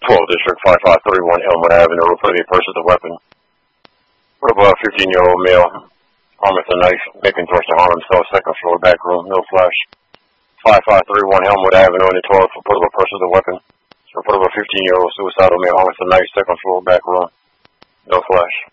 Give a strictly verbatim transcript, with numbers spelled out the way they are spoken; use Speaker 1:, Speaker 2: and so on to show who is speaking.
Speaker 1: twelve District, five five three one Elmwood Avenue, reported a person with a weapon. What about a fifteen-year-old male, armed with a knife, making towards to harm himself, second floor, back room, no flash. five five three one Elmwood Avenue in the twelfth, reported a person with a weapon. Reported a fifteen-year-old suicidal male, armed with a knife, second floor, back room, no flash.